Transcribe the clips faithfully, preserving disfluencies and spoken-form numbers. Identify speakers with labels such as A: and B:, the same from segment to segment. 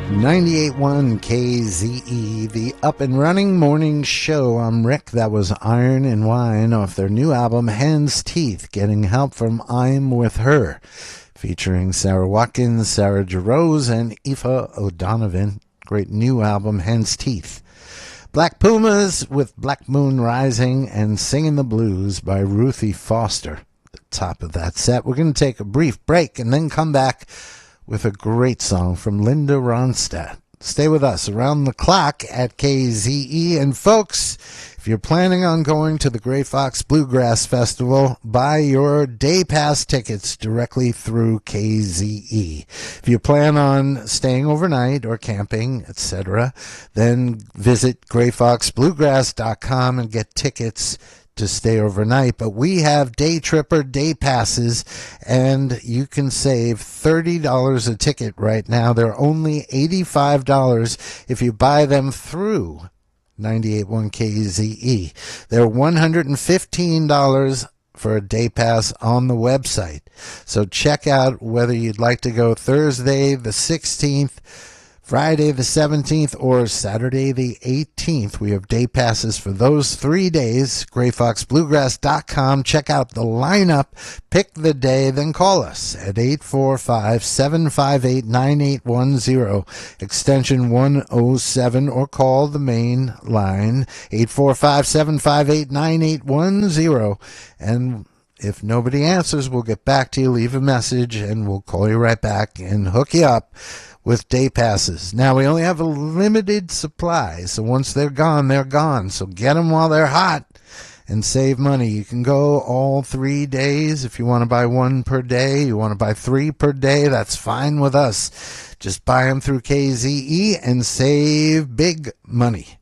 A: ninety-eight point one K Z E, the up and running morning show. I'm Rick. That was Iron and Wine off their new album, Hen's Teeth, getting help from I'm With Her, featuring Sarah Watkins, Sarah Jarose, and Aoife O'Donovan. Great new album, Hen's Teeth. Black Pumas with Black Moon Rising and Singing the Blues by Ruthie Foster. The top of that set. We're going to take a brief break and then come back with a great song from Linda Ronstadt. Stay with us around the clock at K Z E. And folks, if you're planning on going to the Grey Fox Bluegrass Festival, buy your day pass tickets directly through K Z E. If you plan on staying overnight or camping, et cetera, then visit grey fox bluegrass dot com and get tickets to stay overnight. But we have day tripper day passes, and you can save thirty dollars a ticket right now. They're only eighty-five dollars if you buy them through ninety-eight point one K Z E. They're one hundred fifteen dollars for a day pass on the website. So check out whether you'd like to go Thursday the sixteenth, Friday the seventeenth, or Saturday the eighteenth. We have day passes for those three days. grey fox bluegrass dot com. Check out the lineup, pick the day, then call us at eight four five, seven five eight, nine eight one zero, extension one oh seven, or call the main line, eight four five, seven five eight, nine eight one zero. And if nobody answers, we'll get back to you, leave a message, and we'll call you right back and hook you up with day passes. Now, we only have a limited supply, so once they're gone, they're gone. So get them while they're hot and save money. You can go all three days. If you want to buy one per day, you want to buy three per day, that's fine with us. Just buy them through K Z E and save big money.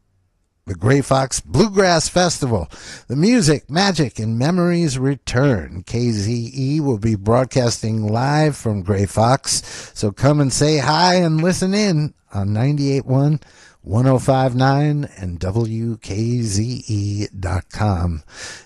A: The Grey Fox Bluegrass Festival. The music, magic, and memories return. K Z E will be broadcasting live from Grey Fox, so come and say hi and listen in on ninety-eight point one, one oh five point nine, and W K Z E dot com.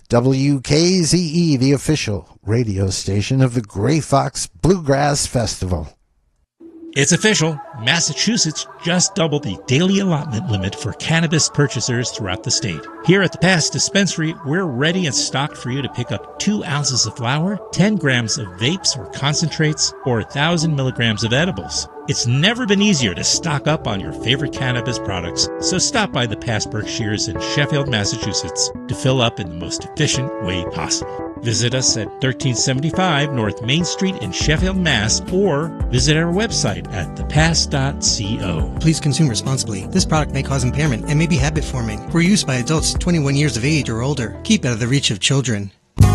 A: W K Z E, the official radio station of the Grey Fox Bluegrass Festival.
B: It's official. Massachusetts just doubled the daily allotment limit for cannabis purchasers throughout the state. Here at the Pass Dispensary, we're ready and stocked for you to pick up two ounces of flour, ten grams of vapes or concentrates, or one thousand milligrams of edibles. It's never been easier to stock up on your favorite cannabis products, so stop by the Pass Berkshires in Sheffield, Massachusetts to fill up in the most efficient way possible. Visit us at thirteen seventy-five North Main Street in Sheffield, Mass, or visit our website at the pass dot co.
C: Please consume responsibly. This product may cause impairment and may be habit-forming. For use by adults twenty-one years of age or older. Keep out of the reach of children.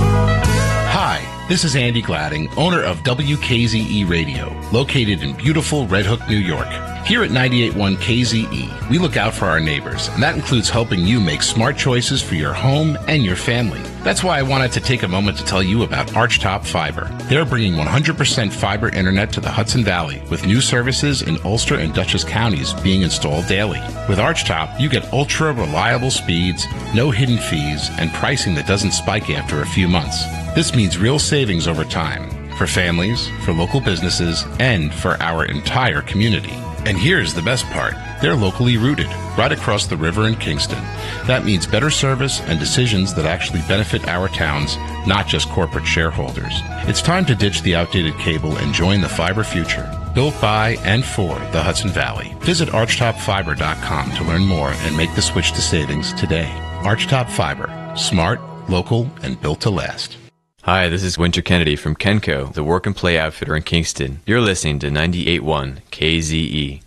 D: Hi, this is Andy Gladding, owner of W K Z E Radio, located in beautiful Red Hook, New York. Here at ninety-eight point one K Z E, we look out for our neighbors, and that includes helping you make smart choices for your home and your family. That's why I wanted to take a moment to tell you about Archtop Fiber. They're bringing one hundred percent fiber internet to the Hudson Valley, with new services in Ulster and Dutchess counties being installed daily. With Archtop, you get ultra-reliable speeds, no hidden fees, and pricing that doesn't spike after a few months. This means real savings over time, for families, for local businesses, and for our entire community. And here's the best part. They're locally rooted, right across the river in Kingston. That means better service and decisions that actually benefit our towns, not just corporate shareholders. It's time to ditch the outdated cable and join the fiber future, built by and for the Hudson Valley. Visit archtop fiber dot com to learn more and make the switch to savings today. Archtop Fiber, smart, local, and built to last.
E: Hi, this is Winter Kennedy from Kenco, the work and play outfitter in Kingston. You're listening to ninety-eight point one K Z E.